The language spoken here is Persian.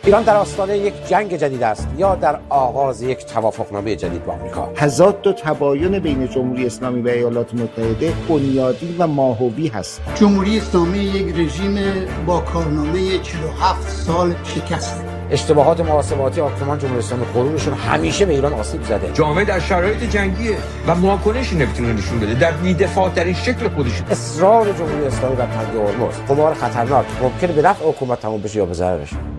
ایران در آستانه یک جنگ جدید است یا در آغاز یک توافقنامه جدید با آمریکا؟ تضاد و تباین بین جمهوری اسلامی و ایالات متحده بنیادی و ماهوی هست. جمهوری اسلامی یک رژیم با کارنامه 47 سال شکسته. اشتباهات محاسباتی حاکمان جمهوری اسلامی قرونشون همیشه به ایران آسیب زده. جامعه در شرایط جنگیه و واکنشی نمیتونه نشون بده در بی‌دفاع ترین شکل خودش. اصرار جمهوری اسلامی بر تنگ هرمز قمار خطرناک ممکنه به نفع حکومت تموم بشه یا به ضررش.